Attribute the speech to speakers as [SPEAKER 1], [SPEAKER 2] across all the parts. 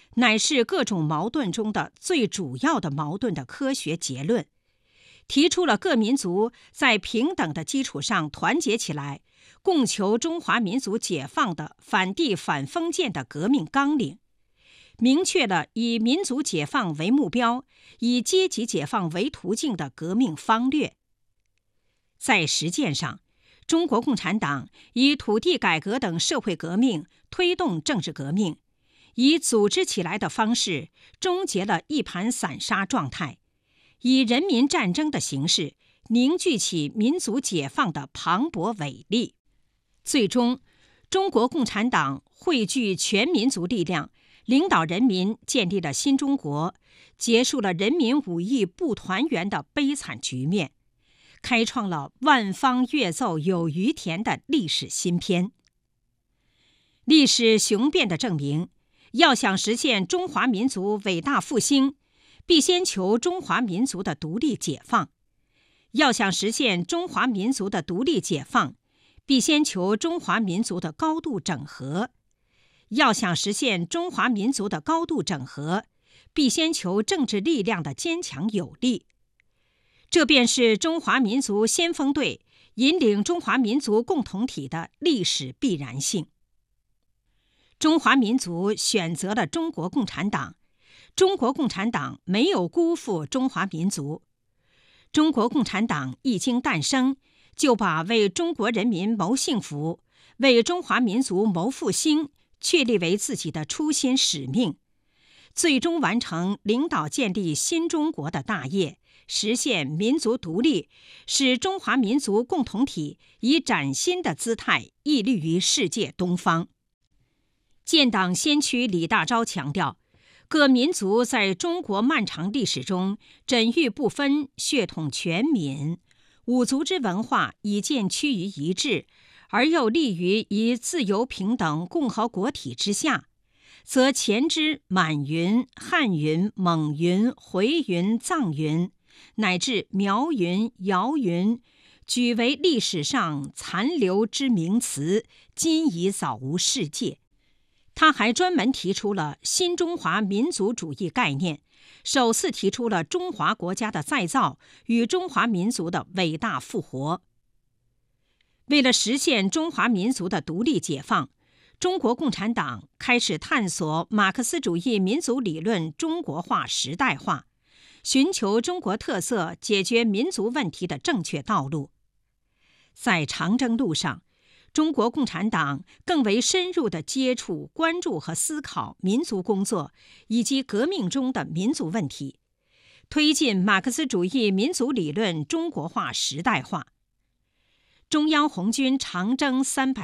[SPEAKER 1] 乃是各种矛盾中的最主要的矛盾的科学结论，提出了各民族在平等的基础上团结起来，共求中华民族解放的反帝反封建的革命纲领，明确了以民族解放为目标、以阶级解放为途径的革命方略。在实践上，中国共产党以土地改革等社会革命推动政治革命，以组织起来的方式终结了一盘散沙状态，以人民战争的形式凝聚起民族解放的磅礴伟力。最终，中国共产党汇聚全民族力量，领导人民建立了新中国，结束了人民武艺不团圆的悲惨局面，开创了万方乐奏有余田的历史新篇。历史雄辩地证明，要想实现中华民族伟大复兴，必先求中华民族的独立解放；要想实现中华民族的独立解放，必先求中华民族的高度整合；要想实现中华民族的高度整合，必先求政治力量的坚强有力。这便是中华民族先锋队引领中华民族共同体的历史必然性。中华民族选择了中国共产党，中国共产党没有辜负中华民族。中国共产党一经诞生，就把为中国人民谋幸福、为中华民族谋复兴确立为自己的初心使命，最终完成领导建立新中国的大业，实现民族独立，使中华民族共同体以崭新的姿态屹立于世界东方。建党先驱李大钊强调，各民族在中国漫长历史中枕域不分，血统全民，五族之文化已渐趋于一致，而又立于以自由平等共和国体之下，则前之满云、汉云、蒙云、回云、藏云，乃至苗云、瑶云，举为历史上残留之名词，今已早无世界。他还专门提出了新中华民族主义概念，首次提出了中华国家的再造与中华民族的伟大复活。为了实现中华民族的独立解放，中国共产党开始探索马克思主义民族理论中国化时代化，寻求中国特色解决民族问题的正确道路。在长征路上，中国共产党更为深入地接触、关注和思考民族工作以及革命中的民族问题，推进马克思主义民族理论中国化时代化。中央红军长征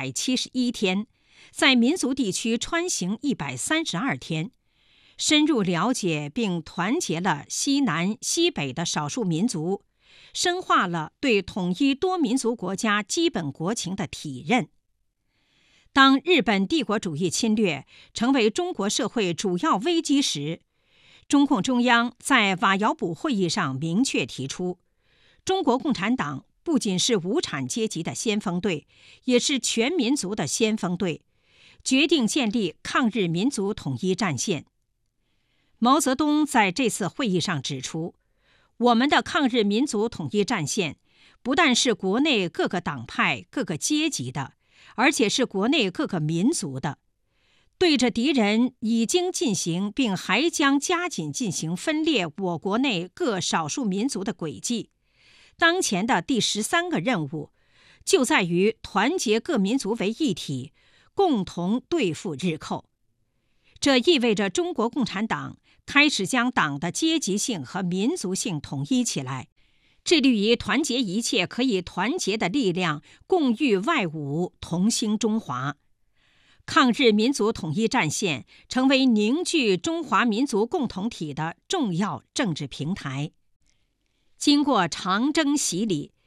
[SPEAKER 1] 371天，在民族地区穿行132天，深入了解并团结了西南、西北的少数民族，深化了对统一多民族国家基本国情的体认。当日本帝国主义侵略成为中国社会主要危机时，中共中央在瓦窑堡会议上明确提出，中国共产党不仅是无产阶级的先锋队，也是全民族的先锋队，决定建立抗日民族统一战线。毛泽东在这次会议上指出，我们的抗日民族统一战线不但是国内各个党派、各个阶级的，而且是国内各个民族的。对着敌人已经进行并还将加紧进行分裂我国内各少数民族的轨迹，当前的第13个任务就在于团结各民族为一体，共同对付日寇。这意味着中国共产党开始将党的阶级性和民族性统一起来，致力于团结一切可以团结的力量，共御外侮，同兴中华。抗日民族统一战线成为凝聚中华民族共同体的重要政治平台。经过长征洗礼，